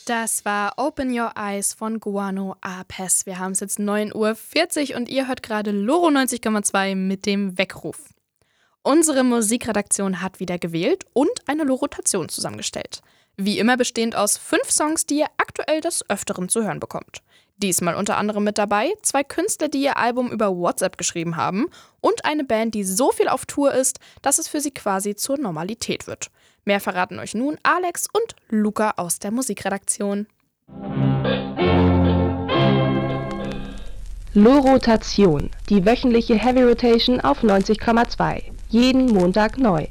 Das war Open Your Eyes von Guano Apes. Wir haben es jetzt 9:40 Uhr und ihr hört gerade Loro 90,2 mit dem Weckruf. Unsere Musikredaktion hat wieder gewählt und eine Loro-Tation zusammengestellt. Wie immer bestehend aus 5 Songs, die ihr aktuell des Öfteren zu hören bekommt. Diesmal unter anderem mit dabei 2 Künstler, die ihr Album über WhatsApp geschrieben haben und eine Band, die so viel auf Tour ist, dass es für sie quasi zur Normalität wird. Mehr verraten euch nun Alex und Luca aus der Musikredaktion. Loro-Tation, die wöchentliche Heavy Rotation auf 90,2. Jeden Montag neu.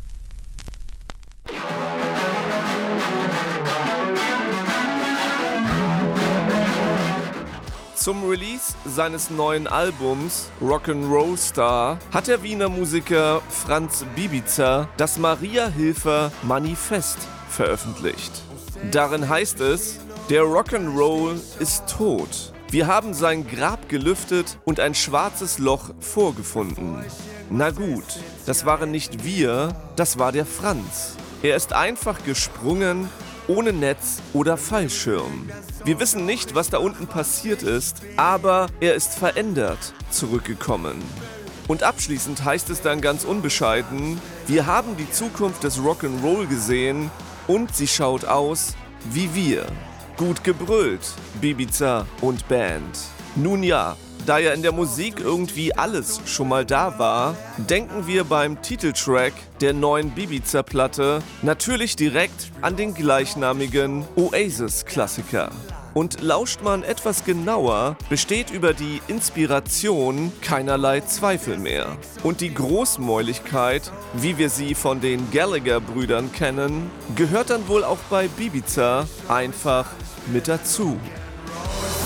Zum Release seines neuen Albums Rock'n'Roll Star hat der Wiener Musiker Franz Bibiza das Maria-Hilfer Manifest veröffentlicht. Darin heißt es: Der Rock'n'Roll ist tot. Wir haben sein Grab gelüftet und ein schwarzes Loch vorgefunden. Na gut, das waren nicht wir, das war der Franz. Er ist einfach gesprungen, ohne Netz oder Fallschirm. Wir wissen nicht, was da unten passiert ist, aber er ist verändert zurückgekommen. Und abschließend heißt es dann ganz unbescheiden: Wir haben die Zukunft des Rock'n'Roll gesehen und sie schaut aus wie wir. Gut gebrüllt, Bibiza und Band. Nun ja, da ja in der Musik irgendwie alles schon mal da war, denken wir beim Titeltrack der neuen Bibiza-Platte natürlich direkt an den gleichnamigen Oasis-Klassiker. Und lauscht man etwas genauer, besteht über die Inspiration keinerlei Zweifel mehr. Und die Großmäuligkeit, wie wir sie von den Gallagher-Brüdern kennen, gehört dann wohl auch bei Bibiza einfach mit dazu.